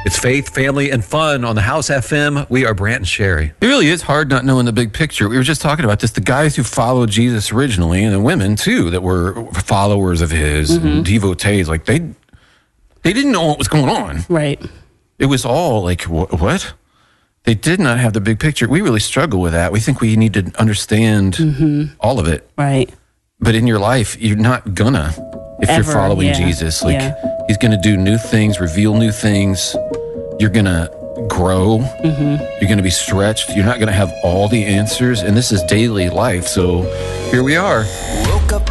It's faith, family, and fun on the House FM. We are Brant and Sherry. It really is hard not knowing the big picture. We were just talking about this. The guys who followed Jesus originally, and the women too, that were followers of his and devotees, like they didn't know what was going on. Right. It was all like, what? They did not have the big picture. We really struggle with that. We think we need to understand all of it. Right. But in your life, you're not gonna if you're following Jesus. Like he's gonna do new things, reveal new things. You're gonna grow. You're gonna be stretched. You're not gonna have all the answers. And this is daily life. So here we are. Woke up